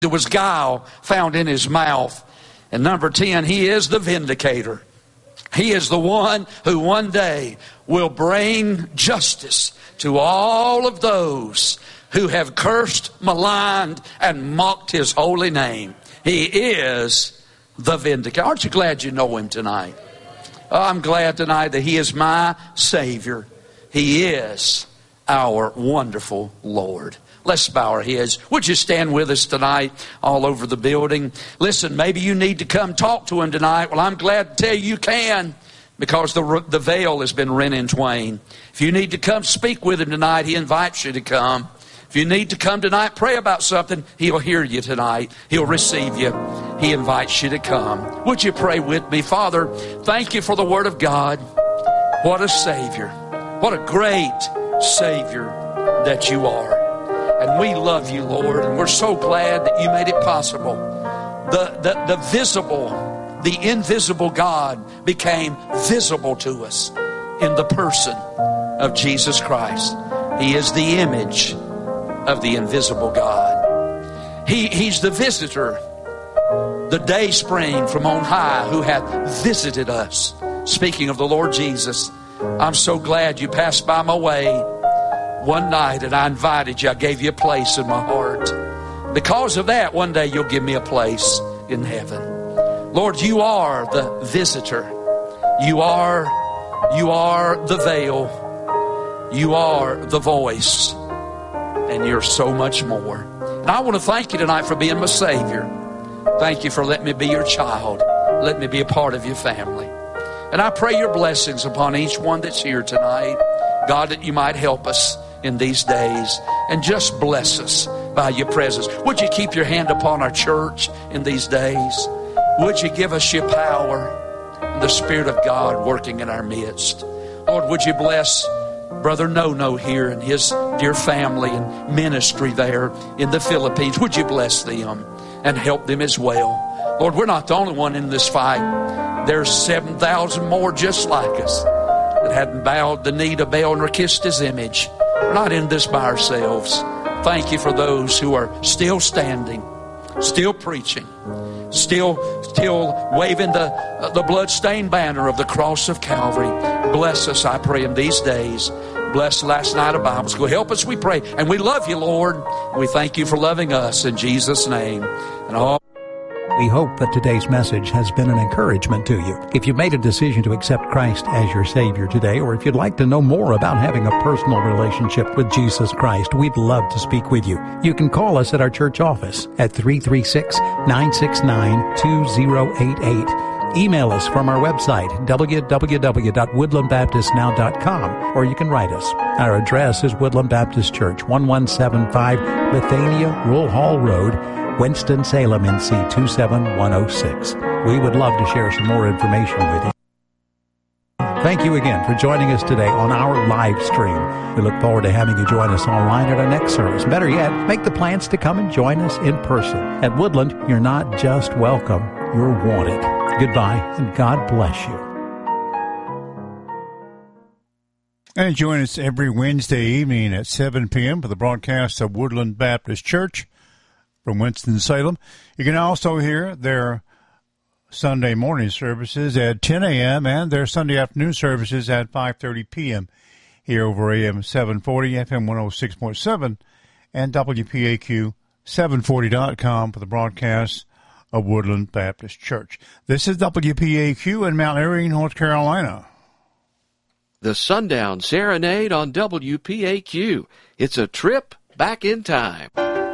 There was guile found in his mouth. And number 10, he is the vindicator. He is the one who one day will bring justice to all of those who have cursed, maligned, and mocked his holy name. He is the vindicator. Aren't you glad you know him tonight? Oh, I'm glad tonight that he is my Savior. He is our wonderful Lord. Let's bow our heads. Would you stand with us tonight all over the building? Listen, maybe you need to come talk to him tonight. Well, I'm glad to tell you can, because the veil has been rent in twain. If you need to come speak with him tonight, he invites you to come. If you need to come tonight, pray about something, he'll hear you tonight. He'll receive you. He invites you to come. Would you pray with me? Father, thank you for the Word of God. What a Savior. What a great Savior that you are. And we love you, Lord, and we're so glad that you made it possible. The visible, the invisible God became visible to us in the person of Jesus Christ. He is the image of the invisible God. He's the visitor, the day spring from on high who hath visited us. Speaking of the Lord Jesus, I'm so glad you passed by my way one night and I invited you. I gave you a place in my heart. Because of that, one day you'll give me a place in heaven. Lord, you are the visitor. You are the veil. You are the voice. And you're so much more. And I want to thank you tonight for being my Savior. Thank you for letting me be your child. Let me be a part of your family. And I pray your blessings upon each one that's here tonight. God, that you might help us in these days and just bless us by your presence. Would you keep your hand upon our church in these days? Would you give us your power and the Spirit of God working in our midst? Lord, would you bless Brother No here and his dear family and ministry there in the Philippines? Would you bless them and help them as well? Lord, we're not the only one in this fight. There's 7,000 more just like us that hadn't bowed the knee to Baal nor kissed his image. We're not in this by ourselves. Thank you for those who are still standing, still preaching, still waving the blood-stained banner of the cross of Calvary. Bless us, I pray, in these days. Bless last night of Bible school. Help us, we pray. And we love you, Lord. We thank you for loving us in Jesus' name. And all. We hope that today's message has been an encouragement to you. If you've made a decision to accept Christ as your Savior today, or if you'd like to know more about having a personal relationship with Jesus Christ, we'd love to speak with you. You can call us at our church office at 336-969-2088. Email us from our website, www.woodlandbaptistnow.com, or you can write us. Our address is Woodland Baptist Church, 1175 Bethania Rural Hall Road, Winston-Salem, NC 27106. We would love to share some more information with you. Thank you again for joining us today on our live stream. We look forward to having you join us online at our next service. Better yet, make the plans to come and join us in person. At Woodland, you're not just welcome, you're wanted. Goodbye, and God bless you. And join us every Wednesday evening at 7 p.m. for the broadcast of Woodland Baptist Church from Winston-Salem. You can also hear their Sunday morning services at 10 a.m. and their Sunday afternoon services at 5:30 p.m. here over AM 740, FM 106.7, and WPAQ 740.com for the broadcast of Woodland Baptist Church. This is WPAQ in Mount Airy, North Carolina. The Sundown Serenade on WPAQ. It's a trip back in time.